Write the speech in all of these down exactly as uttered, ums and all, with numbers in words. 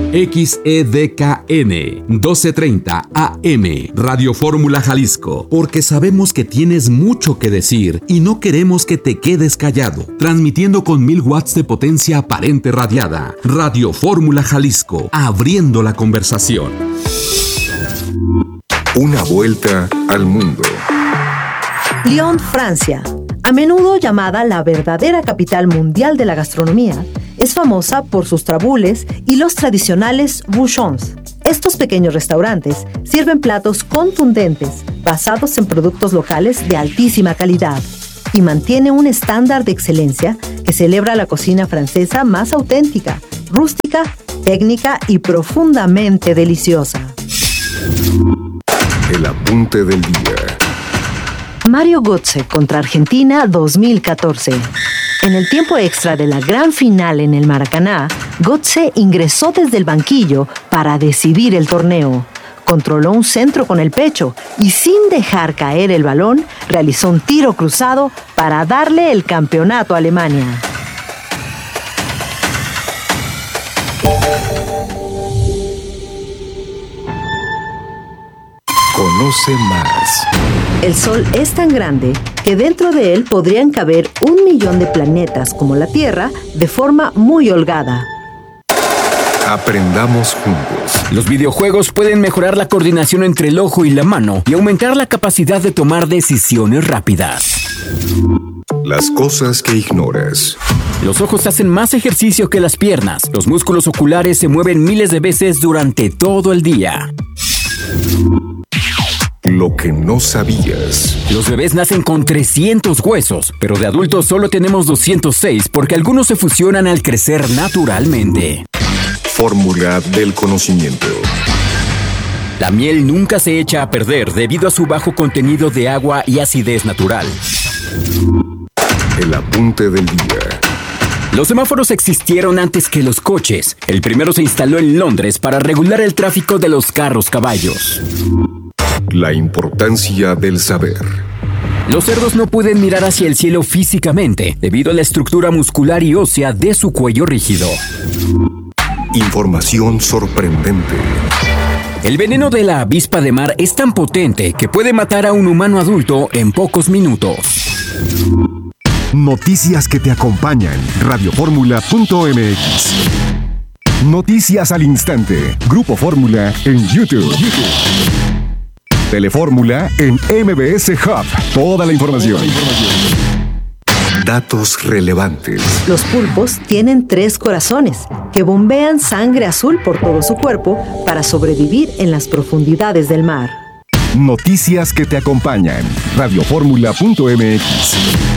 X E D K N doce treinta A M, Radio Fórmula Jalisco, porque sabemos que tienes mucho que decir y no queremos que te quedes callado. Transmitiendo con mil watts de potencia aparente radiada. Radio Fórmula Jalisco, abriendo la conversación. Una vuelta al mundo. Lyon, Francia. A menudo llamada la verdadera capital mundial de la gastronomía, es famosa por sus trabules y los tradicionales bouchons. Estos pequeños restaurantes sirven platos contundentes basados en productos locales de altísima calidad y mantiene un estándar de excelencia que celebra la cocina francesa más auténtica, rústica, técnica y profundamente deliciosa. El apunte del día. Mario Götze contra Argentina dos mil catorce. En el tiempo extra de la gran final en el Maracaná, Götze ingresó desde el banquillo para decidir el torneo. Controló un centro con el pecho y sin dejar caer el balón, realizó un tiro cruzado para darle el campeonato a Alemania. Conoce más. El Sol es tan grande que dentro de él podrían caber un millón de planetas como la Tierra de forma muy holgada. Aprendamos juntos. Los videojuegos pueden mejorar la coordinación entre el ojo y la mano y aumentar la capacidad de tomar decisiones rápidas. Las cosas que ignoras. Los ojos hacen más ejercicio que las piernas. Los músculos oculares se mueven miles de veces durante todo el día. Lo que no sabías. Los bebés nacen con trescientos huesos, pero de adultos solo tenemos doscientos seis porque algunos se fusionan al crecer naturalmente. Fórmula del conocimiento. La miel nunca se echa a perder debido a su bajo contenido de agua y acidez natural. El apunte del día. Los semáforos existieron antes que los coches. El primero se instaló en Londres para regular el tráfico de los carros-caballos. La importancia del saber. Los cerdos no pueden mirar hacia el cielo físicamente, debido a la estructura muscular y ósea de su cuello rígido. Información sorprendente. El veneno de la avispa de mar es tan potente que puede matar a un humano adulto en pocos minutos. Noticias que te acompañan. radio fórmula punto m x. Noticias al instante. Grupo Fórmula en YouTube. Telefórmula en M B S Hub. Toda la información. Datos relevantes. Los pulpos tienen tres corazones que bombean sangre azul por todo su cuerpo para sobrevivir en las profundidades del mar. Noticias que te acompañan. radio fórmula punto m x.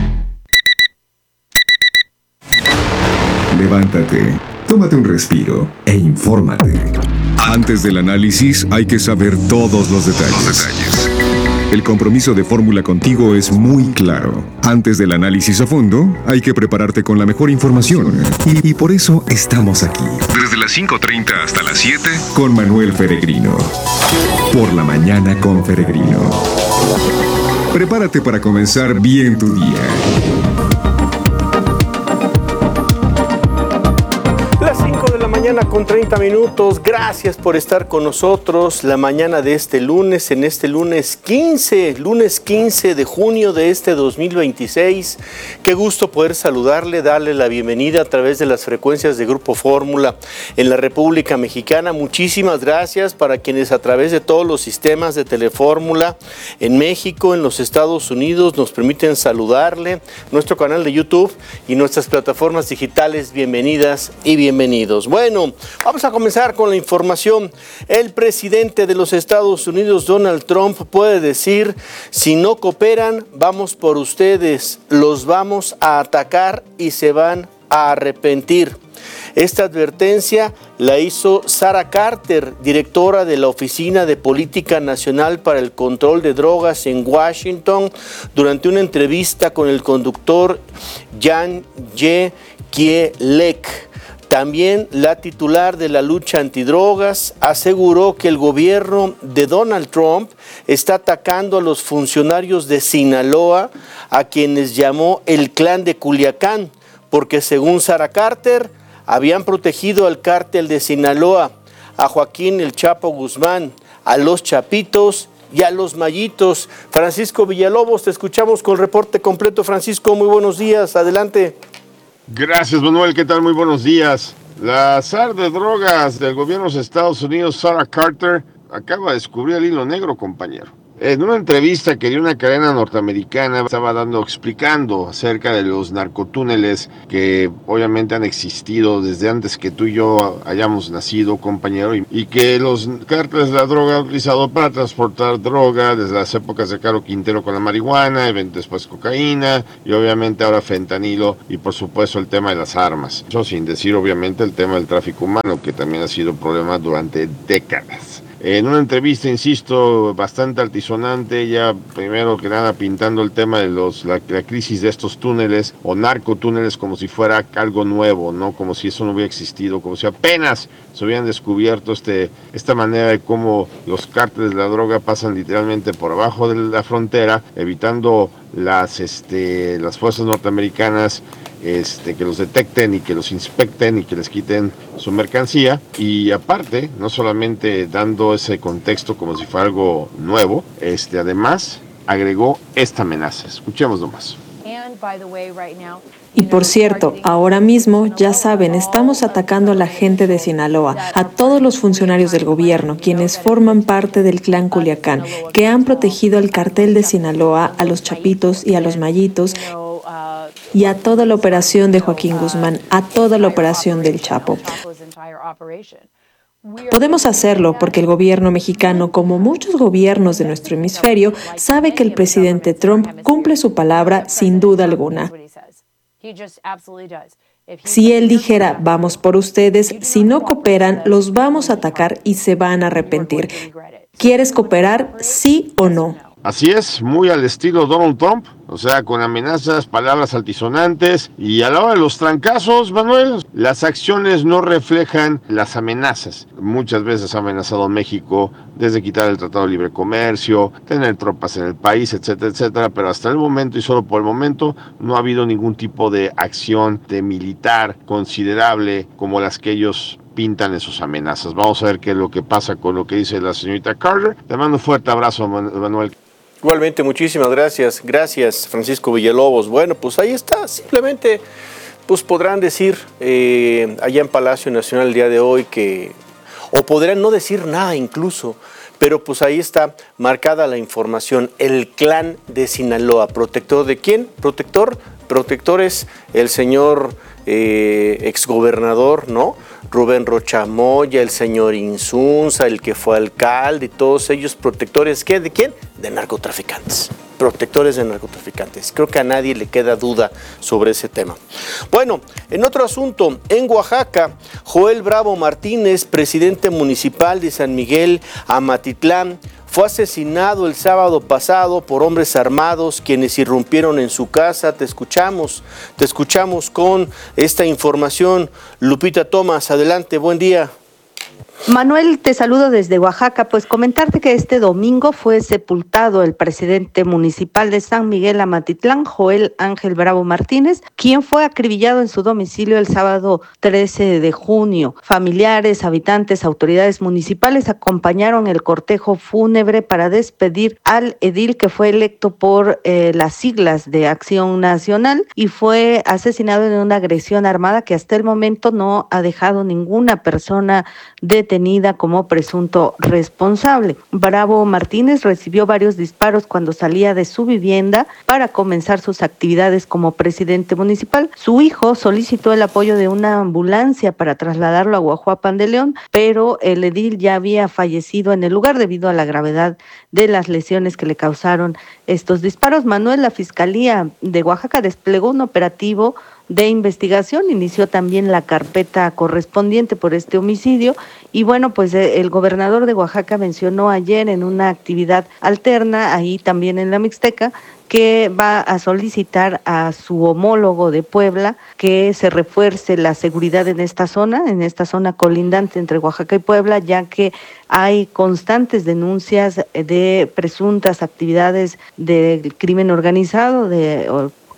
Levántate, tómate un respiro e infórmate. Antes del análisis hay que saber todos los detalles. Los detalles. El compromiso de Fórmula contigo es muy claro. Antes del análisis a fondo, hay que prepararte con la mejor información. Y, y por eso estamos aquí. Desde las cinco treinta hasta las siete, con Manuel Peregrino. Por la mañana con Peregrino. Prepárate para comenzar bien tu día. Mañana con treinta minutos, gracias por estar con nosotros la mañana de este lunes, en este lunes quince, lunes quince de junio de este dos mil veintiséis. Qué gusto poder saludarle, darle la bienvenida a través de las frecuencias de Grupo Fórmula en la República Mexicana. Muchísimas gracias para quienes a través de todos los sistemas de Telefórmula en México, en los Estados Unidos, nos permiten saludarle, nuestro canal de YouTube y nuestras plataformas digitales. Bienvenidas y bienvenidos. Bueno, vamos a comenzar con la información. El presidente de los Estados Unidos, Donald Trump, puede decir: si no cooperan, vamos por ustedes, los vamos a atacar y se van a arrepentir. Esta advertencia la hizo Sarah Carter, directora de la Oficina de Política Nacional para el Control de Drogas en Washington, durante una entrevista con el conductor Jan Jekielek. También la titular de la lucha antidrogas aseguró que el gobierno de Donald Trump está atacando a los funcionarios de Sinaloa, a quienes llamó el clan de Culiacán, porque según Sarah Carter, habían protegido al cártel de Sinaloa. a Joaquín El Chapo Guzmán, a los Chapitos y a los Mayitos. Francisco Villalobos, te escuchamos con el reporte completo. Francisco, muy buenos días, adelante. Gracias, Manuel, ¿qué tal? Muy buenos días. La zar de drogas del gobierno de Estados Unidos, Sarah Carter, acaba de descubrir el hilo negro, compañero. En una entrevista que dio una cadena norteamericana, estaba dando, explicando acerca de los narcotúneles que obviamente han existido desde antes que tú y yo hayamos nacido, compañero, y, y que los cárteles de la droga han utilizado para transportar droga desde las épocas de Caro Quintero con la marihuana, y después cocaína, y obviamente ahora fentanilo, y por supuesto el tema de las armas. Eso sin decir obviamente el tema del tráfico humano, que también ha sido un problema durante décadas. En una entrevista, insisto, bastante altisonante, ya primero que nada pintando el tema de los la, la crisis de estos túneles o narcotúneles como si fuera algo nuevo, ¿no? Como si eso no hubiera existido, como si apenas se hubieran descubierto este, esta manera de cómo los cárteles de la droga pasan literalmente por abajo de la frontera, evitando las, este, las fuerzas norteamericanas Este, que los detecten y que los inspecten y que les quiten su mercancía. Y aparte, no solamente dando ese contexto como si fuera algo nuevo, este, además agregó esta amenaza. Escuchemos nomás. Y por cierto, ahora mismo, ya saben, estamos atacando a la gente de Sinaloa, a todos los funcionarios del gobierno, quienes forman parte del clan Culiacán, que han protegido al cartel de Sinaloa, a los Chapitos y a los Mayitos, y a toda la operación de Joaquín Guzmán, a toda la operación del Chapo. Podemos hacerlo porque el gobierno mexicano, como muchos gobiernos de nuestro hemisferio, sabe que el presidente Trump cumple su palabra sin duda alguna. Si él dijera, vamos por ustedes, si no cooperan, los vamos a atacar y se van a arrepentir. ¿Quieres cooperar, sí o no? Así es, muy al estilo Donald Trump, o sea, con amenazas, palabras altisonantes, y a la hora de los trancazos, Manuel, las acciones no reflejan las amenazas. Muchas veces ha amenazado a México desde quitar el Tratado de Libre Comercio, tener tropas en el país, etcétera, etcétera, pero hasta el momento y solo por el momento no ha habido ningún tipo de acción de militar considerable como las que ellos pintan en sus amenazas. Vamos a ver qué es lo que pasa con lo que dice la señorita Carter. Te mando un fuerte abrazo, Manuel. Igualmente, muchísimas gracias. Gracias, Francisco Villalobos. Bueno, pues ahí está. Simplemente, pues podrán decir eh, allá en Palacio Nacional el día de hoy que, o podrán no decir nada incluso, pero pues ahí está marcada la información. El clan de Sinaloa. ¿Protector de quién? Protector. Protector es el señor eh, exgobernador, ¿no? Rubén Rocha Moya, el señor Insunza, el que fue alcalde, y todos ellos protectores, ¿qué? ¿De quién? De narcotraficantes. Protectores de narcotraficantes. Creo que a nadie le queda duda sobre ese tema. Bueno, en otro asunto, en Oaxaca, Joel Bravo Martínez, presidente municipal de San Miguel Amatitlán, fue asesinado el sábado pasado por hombres armados quienes irrumpieron en su casa. Te escuchamos, te escuchamos con esta información. Lupita Tomás, adelante, buen día. Manuel, te saludo desde Oaxaca. Pues comentarte que este domingo fue sepultado el presidente municipal de San Miguel Amatitlán, Joel Ángel Bravo Martínez, quien fue acribillado en su domicilio el sábado trece de junio. Familiares, habitantes, autoridades municipales acompañaron el cortejo fúnebre para despedir al edil que fue electo por eh, las siglas de Acción Nacional y fue asesinado en una agresión armada que hasta el momento no ha dejado ninguna persona detenida como presunto responsable. Bravo Martínez recibió varios disparos cuando salía de su vivienda para comenzar sus actividades como presidente municipal. Su hijo solicitó el apoyo de una ambulancia para trasladarlo a Guajuapan de León, pero el edil ya había fallecido en el lugar debido a la gravedad de las lesiones que le causaron estos disparos. Manuel, la Fiscalía de Oaxaca desplegó un operativo de investigación, inició también la carpeta correspondiente por este homicidio y bueno, pues el gobernador de Oaxaca mencionó ayer en una actividad alterna, ahí también en la Mixteca, que va a solicitar a su homólogo de Puebla que se refuerce la seguridad en esta zona, en esta zona colindante entre Oaxaca y Puebla, ya que hay constantes denuncias de presuntas actividades del crimen organizado, de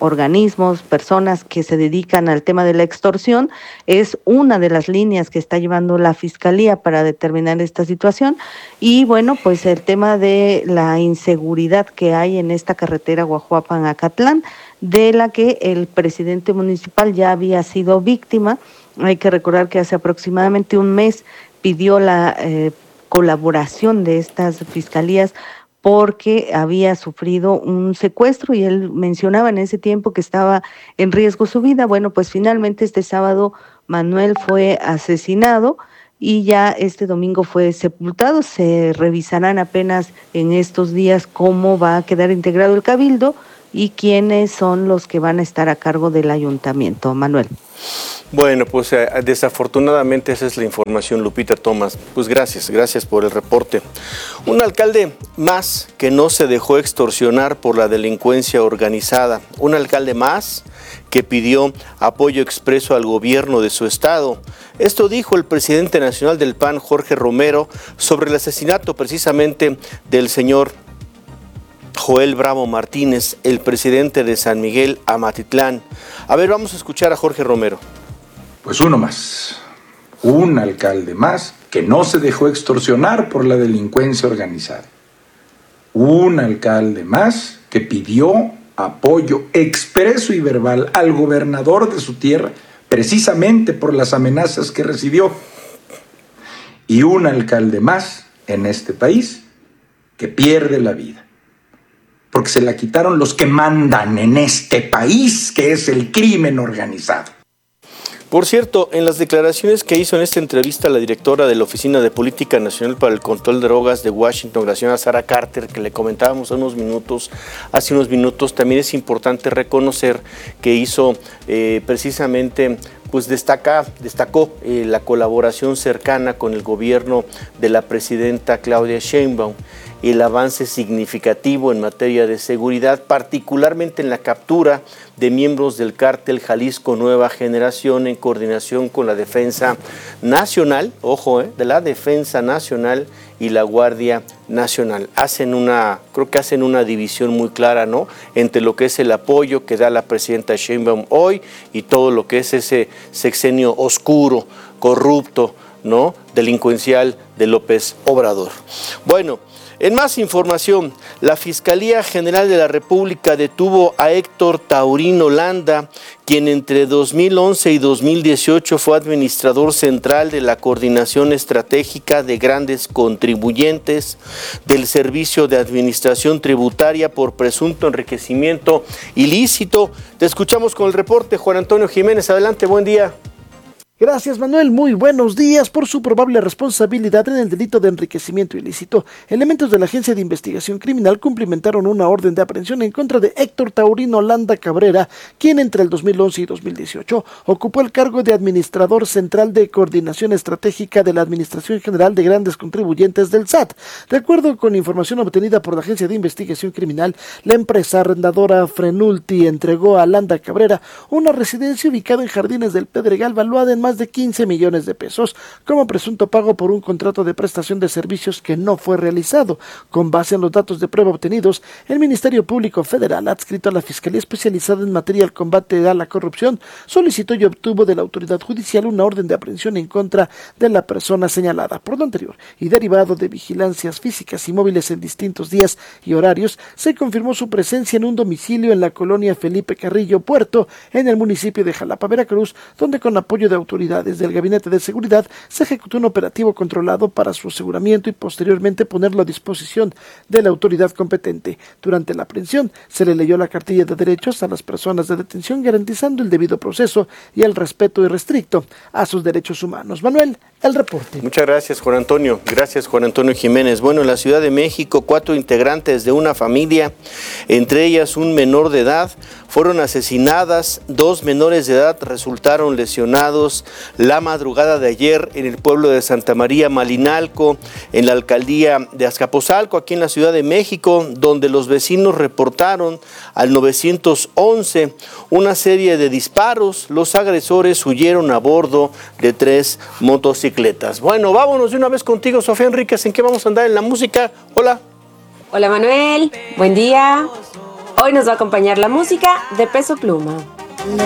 organismos, personas que se dedican al tema de la extorsión. Es una de las líneas que está llevando la Fiscalía para determinar esta situación. Y bueno, pues el tema de la inseguridad que hay en esta carretera Guajuapan-Acatlán, de la que el presidente municipal ya había sido víctima. Hay que recordar que hace aproximadamente un mes pidió la eh, colaboración de estas fiscalías porque había sufrido un secuestro y él mencionaba en ese tiempo que estaba en riesgo su vida. Bueno, pues finalmente este sábado Manuel fue asesinado y ya este domingo fue sepultado. Se revisarán apenas en estos días cómo va a quedar integrado el cabildo y quiénes son los que van a estar a cargo del ayuntamiento. Manuel. Bueno, pues eh, desafortunadamente esa es la información, Lupita Tomás. Pues gracias, gracias por el reporte. Un alcalde más que no se dejó extorsionar por la delincuencia organizada. Un alcalde más que pidió apoyo expreso al gobierno de su estado. Esto dijo el presidente nacional del P A N, Jorge Romero, sobre el asesinato precisamente del señor Joel Bravo Martínez, el presidente de San Miguel Amatitlán. A ver, vamos a escuchar a Jorge Romero. Pues uno más, un alcalde más que no se dejó extorsionar por la delincuencia organizada. Un alcalde más que pidió apoyo expreso y verbal al gobernador de su tierra, precisamente por las amenazas que recibió. Y un alcalde más en este país que pierde la vida, porque se la quitaron los que mandan en este país, que es el crimen organizado. Por cierto, en las declaraciones que hizo en esta entrevista la directora de la Oficina de Política Nacional para el Control de Drogas de Washington, la señora Sarah Carter, que le comentábamos hace unos minutos, hace unos minutos, también es importante reconocer que hizo eh, precisamente, pues destaca, destacó eh, la colaboración cercana con el gobierno de la presidenta Claudia Sheinbaum, el avance significativo en materia de seguridad, particularmente en la captura de miembros del cártel Jalisco Nueva Generación en coordinación con la Defensa Nacional, ojo, eh, de la Defensa Nacional y la Guardia Nacional. Hacen una, creo que hacen una división muy clara, ¿no?, entre lo que es el apoyo que da la presidenta Sheinbaum hoy y todo lo que es ese sexenio oscuro, corrupto, ¿no?, delincuencial de López Obrador. Bueno, en más información, la Fiscalía General de la República detuvo a Héctor Taurino Landa, quien entre dos mil once y dos mil dieciocho fue administrador central de la Coordinación Estratégica de Grandes Contribuyentes del Servicio de Administración Tributaria por presunto enriquecimiento ilícito. Te escuchamos con el reporte, Juan Antonio Jiménez. Adelante, buen día. Gracias, Manuel. Muy buenos días. Por su probable responsabilidad en el delito de enriquecimiento ilícito, elementos de la Agencia de Investigación Criminal cumplimentaron una orden de aprehensión en contra de Héctor Taurino Landa Cabrera, quien entre el dos mil once y dos mil dieciocho ocupó el cargo de administrador central de Coordinación Estratégica de la Administración General de Grandes Contribuyentes del S A T. De acuerdo con información obtenida por la Agencia de Investigación Criminal, la empresa arrendadora Frenulti entregó a Landa Cabrera una residencia ubicada en Jardines del Pedregal valuada en más de quince millones de pesos como presunto pago por un contrato de prestación de servicios que no fue realizado. Con base en los datos de prueba obtenidos, el Ministerio Público Federal, adscrito a la Fiscalía Especializada en Materia del Combate a la Corrupción, solicitó y obtuvo de la autoridad judicial una orden de aprehensión en contra de la persona señalada. Por lo anterior, y derivado de vigilancias físicas y móviles en distintos días y horarios, se confirmó su presencia en un domicilio en la colonia Felipe Carrillo Puerto, en el municipio de Jalapa, Veracruz, donde con apoyo de autoridades del Gabinete de Seguridad se ejecutó un operativo controlado para su aseguramiento y posteriormente ponerlo a disposición de la autoridad competente. Durante la aprehensión se le leyó la cartilla de derechos a las personas de detención, garantizando el debido proceso y el respeto irrestricto a sus derechos humanos. Manuel, el reporte. Muchas gracias, Juan Antonio. Gracias, Juan Antonio Jiménez. Bueno, en la Ciudad de México, cuatro integrantes de una familia, entre ellas un menor de edad, fueron asesinadas. Dos menores de edad resultaron lesionados la madrugada de ayer en el pueblo de Santa María Malinalco, en la alcaldía de Azcapotzalco, aquí en la Ciudad de México, donde los vecinos reportaron al nueve once una serie de disparos. Los agresores huyeron a bordo de tres motocicletas. Bueno, vámonos de una vez contigo, Sofía Enríquez. ¿En qué vamos a andar en la música? Hola. Hola, Manuel. Buen día. Hoy nos va a acompañar la música de Peso Pluma.